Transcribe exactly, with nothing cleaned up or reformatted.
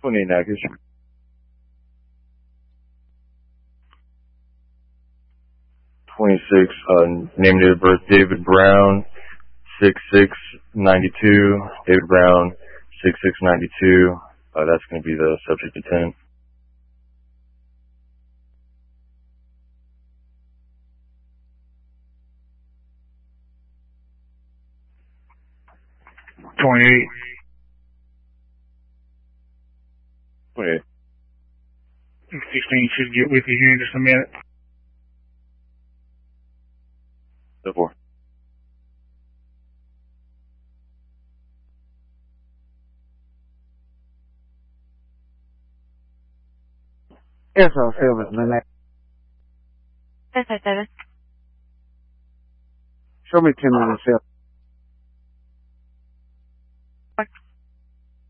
twenty-eight Natchez. twenty-six, uh, name, date of birth, David Brown, six six ninety-two. David Brown, six six ninety-two. Uh, that's going to be the subject attendant. twenty-eight. twenty-eight. sixteen should get with you here in just a minute. So four. Yes, I'll feel it in the next. Yes, I said it. Show me ten minutes, yeah.